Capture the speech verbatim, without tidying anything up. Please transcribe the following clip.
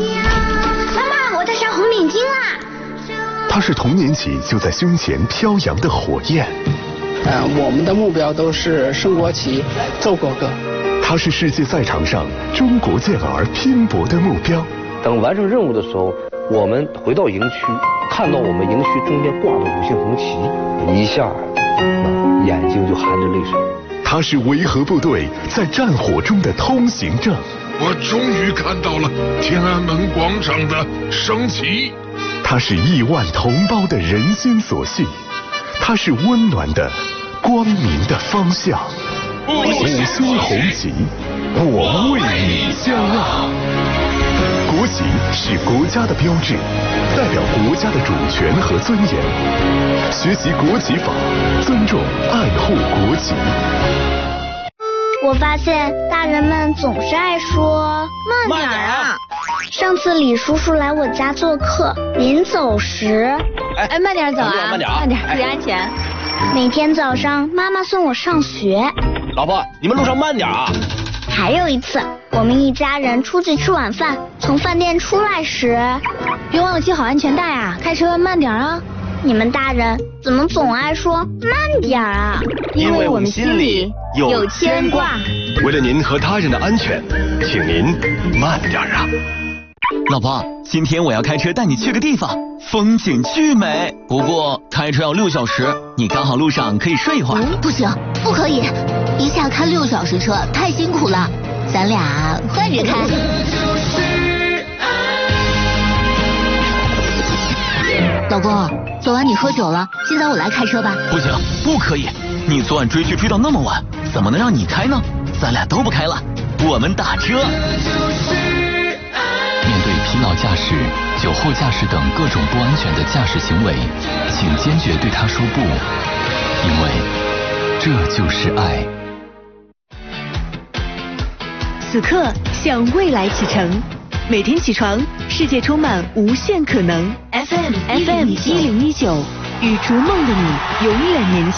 妈妈，我戴上红领巾啦！ 它是童年起就在胸前飘扬的火焰。 呃，我们的目标都是升国旗、奏国歌。 它是世界赛场上中国健儿拼搏的目标。 等完成任务的时候，我们回到营区，看到我们营区中间挂的五星红旗，一下，那眼睛就含着泪水。 它是维和部队在战火中的通行证。 我终于看到了天安门广场的升旗。 它是亿万同胞的人心所系，它是温暖的、光明的方向。五星红旗，我为你骄傲。国旗是国家的标志，代表国家的主权和尊严。学习国旗法，尊重爱护国旗。 我发现大人们总是爱说慢点啊。上次李叔叔来我家做客，临走时， 哎，慢点走啊， 慢点，慢点，注意安全。 每天早上妈妈送我上学。 老婆，你们路上慢点啊。 还有一次，我们一家人出去吃晚饭，从饭店出来时， 别忘了系好安全带啊，开车慢点啊。 你们大人怎么总爱说慢点啊？ 因为我们心里有牵挂。 为了您和他人的安全，请您慢点啊。 老婆，今天我要开车带你去个地方，风景巨美。不过开车要六小时，你刚好路上可以睡一会儿。 嗯、不行，不可以，一下开六小时车太辛苦了，咱俩换着开。老公，昨晚你喝酒了，现在我来开车吧。 不行，不可以，你昨晚追剧追到那么晚，怎么能让你开呢？咱俩都不开了，我们打车。面对疲劳驾驶、酒后驾驶等各种不安全的驾驶行为，请坚决对他说不，因为这就是爱。 此刻向未来启程，每天起床，世界充满无限可能。F M F M 一零一九，与逐梦的你永远年轻。